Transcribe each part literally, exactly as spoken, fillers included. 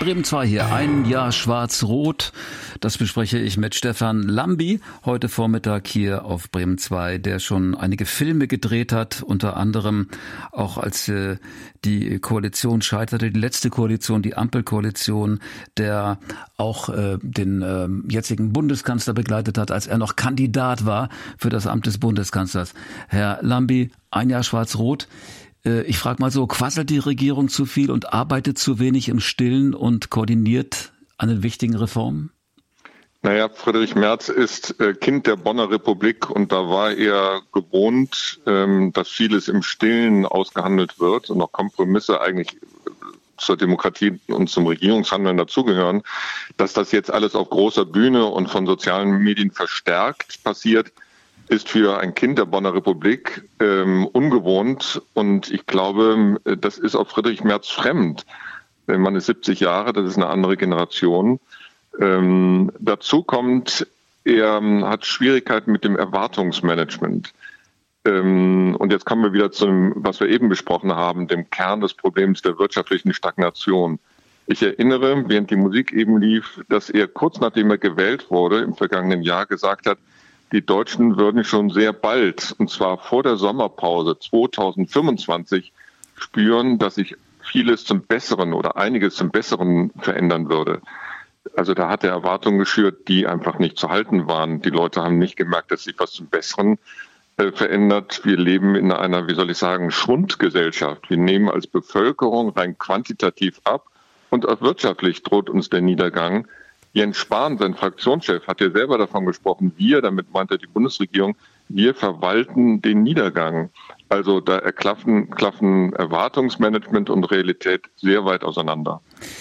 Bremen zwei hier, ein Jahr Schwarz-Rot. Das bespreche ich mit Stefan Lambi heute Vormittag hier auf Bremen zwei, der schon einige Filme gedreht hat, unter anderem auch als äh, die Koalition scheiterte, die letzte Koalition, die Ampelkoalition, der auch äh, den äh, jetzigen Bundeskanzler begleitet hat, als er noch Kandidat war für das Amt des Bundeskanzlers. Herr Lambi, ein Jahr Schwarz-Rot. Ich frage mal so, quasselt die Regierung zu viel und arbeitet zu wenig im Stillen und koordiniert an den wichtigen Reformen? Naja, Friedrich Merz ist Kind der Bonner Republik und da war er gewohnt, dass vieles im Stillen ausgehandelt wird und auch Kompromisse eigentlich zur Demokratie und zum Regierungshandeln dazugehören. Dass das jetzt alles auf großer Bühne und von sozialen Medien verstärkt passiert, ist für ein Kind der Bonner Republik ähm, ungewohnt und ich glaube, das ist auch Friedrich Merz fremd. Der Mann ist siebzig Jahre, das ist eine andere Generation. Ähm, dazu kommt, er hat Schwierigkeiten mit dem Erwartungsmanagement. Ähm, und jetzt kommen wir wieder zu dem, was wir eben besprochen haben, dem Kern des Problems der wirtschaftlichen Stagnation. Ich erinnere, während die Musik eben lief, dass er kurz nachdem er gewählt wurde, im vergangenen Jahr gesagt hat, die Deutschen würden schon sehr bald, und zwar vor der Sommerpause zweitausendfünfundzwanzig, spüren, dass sich vieles zum Besseren oder einiges zum Besseren verändern würde. Also da hat er Erwartungen geschürt, die einfach nicht zu halten waren. Die Leute haben nicht gemerkt, dass sich was zum Besseren äh, verändert. Wir leben in einer, wie soll ich sagen, Schwundgesellschaft. Wir nehmen als Bevölkerung rein quantitativ ab und auch wirtschaftlich droht uns der Niedergang. Jens Spahn, sein Fraktionschef, hat ja selber davon gesprochen, wir, damit meint er die Bundesregierung, wir verwalten den Niedergang. Also da erklaffen, klaffen Erwartungsmanagement und Realität sehr weit auseinander.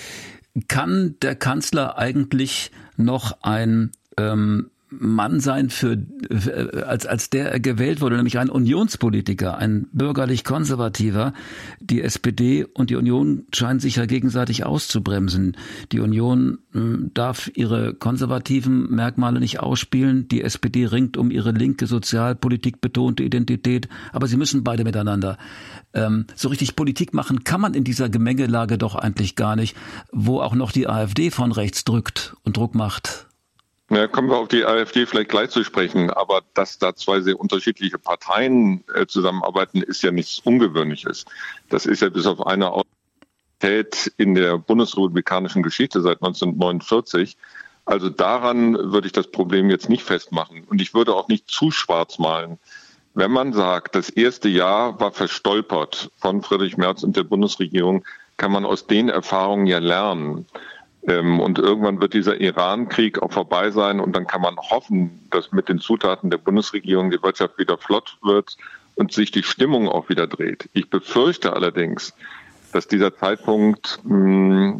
Kann der Kanzler eigentlich noch ein ähm, Mann sein, für als als der er gewählt wurde, nämlich ein Unionspolitiker, ein bürgerlich-konservativer? Die S P D und die Union scheinen sich ja gegenseitig auszubremsen. Die Union äh, darf ihre konservativen Merkmale nicht ausspielen. Die S P D ringt um ihre linke, sozialpolitik betonte Identität. Aber sie müssen beide miteinander. Ähm, so richtig Politik machen kann man in dieser Gemengelage doch eigentlich gar nicht, wo auch noch die AfD von rechts drückt und Druck macht. Ja, kommen wir auf die AfD vielleicht gleich zu sprechen, aber dass da zwei sehr unterschiedliche Parteien äh, zusammenarbeiten, ist ja nichts Ungewöhnliches. Das ist ja bis auf eine Autorität in der bundesrepublikanischen Geschichte seit neunzehnhundertneunundvierzig. Also daran würde ich das Problem jetzt nicht festmachen und ich würde auch nicht zu schwarz malen. Wenn man sagt, das erste Jahr war verstolpert von Friedrich Merz und der Bundesregierung, kann man aus den Erfahrungen ja lernen. Und irgendwann wird dieser Iran-Krieg auch vorbei sein und dann kann man hoffen, dass mit den Zutaten der Bundesregierung die Wirtschaft wieder flott wird und sich die Stimmung auch wieder dreht. Ich befürchte allerdings, dass dieser Zeitpunkt mh,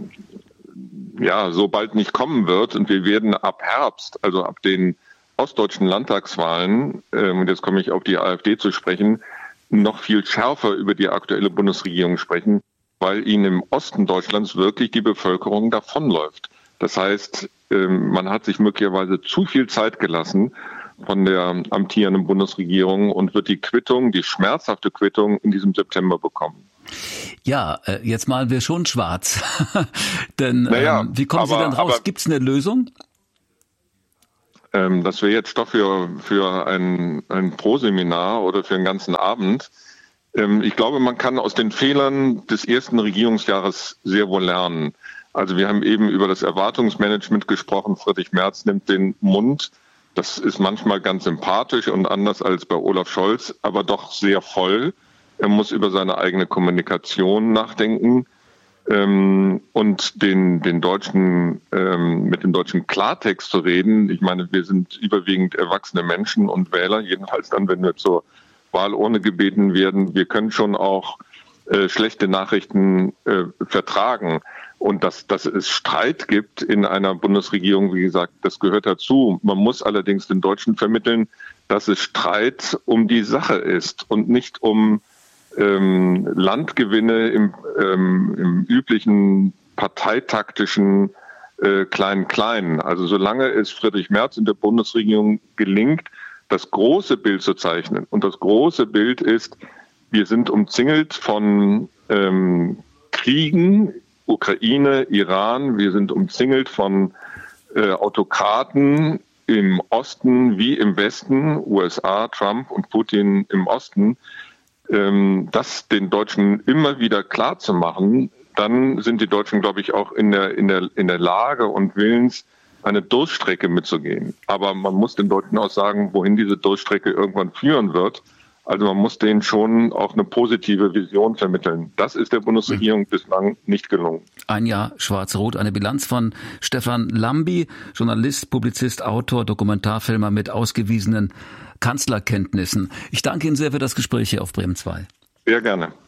ja so bald nicht kommen wird und wir werden ab Herbst, also ab den ostdeutschen Landtagswahlen, äh, und jetzt komme ich auf die AfD zu sprechen, noch viel schärfer über die aktuelle Bundesregierung sprechen, weil ihnen im Osten Deutschlands wirklich die Bevölkerung davonläuft. Das heißt, man hat sich möglicherweise zu viel Zeit gelassen von der amtierenden Bundesregierung und wird die Quittung, die schmerzhafte Quittung in diesem September bekommen. Ja, jetzt malen wir schon schwarz. Denn naja, ähm, wie kommen aber, Sie denn raus? Gibt es eine Lösung? Ähm, das wäre jetzt Stoff für, für ein, ein Pro-Seminar oder für einen ganzen Abend. Ich glaube, man kann aus den Fehlern des ersten Regierungsjahres sehr wohl lernen. Also wir haben eben über das Erwartungsmanagement gesprochen. Friedrich Merz nimmt den Mund. Das ist manchmal ganz sympathisch und anders als bei Olaf Scholz, aber doch sehr voll. Er muss über seine eigene Kommunikation nachdenken ähm, und den, den deutschen, ähm, mit dem deutschen Klartext zu reden. Ich meine, wir sind überwiegend erwachsene Menschen und Wähler, jedenfalls dann, wenn wir zur Wahl ohne gebeten werden. Wir können schon auch äh, schlechte Nachrichten äh, vertragen. Und dass, dass es Streit gibt in einer Bundesregierung, wie gesagt, das gehört dazu. Man muss allerdings den Deutschen vermitteln, dass es Streit um die Sache ist und nicht um ähm, Landgewinne im, ähm, im üblichen parteitaktischen äh, Klein-Klein. Also solange es Friedrich Merz in der Bundesregierung gelingt, das große Bild zu zeichnen. Und das große Bild ist, wir sind umzingelt von ähm, Kriegen Ukraine, Iran, wir sind umzingelt von äh, Autokraten im Osten wie im Westen, U S A, Trump und Putin im Osten, ähm, das den Deutschen immer wieder klar zu machen, dann sind die Deutschen, glaube ich, auch in der, in der, in der Lage und willens, eine Durchstrecke mitzugehen. Aber man muss den Deutschen auch sagen, wohin diese Durchstrecke irgendwann führen wird. Also man muss denen schon auch eine positive Vision vermitteln. Das ist der Bundesregierung mhm. bislang nicht gelungen. Ein Jahr Schwarz-Rot, eine Bilanz von Stefan Lambi, Journalist, Publizist, Autor, Dokumentarfilmer mit ausgewiesenen Kanzlerkenntnissen. Ich danke Ihnen sehr für das Gespräch hier auf Bremen zwei. Sehr gerne.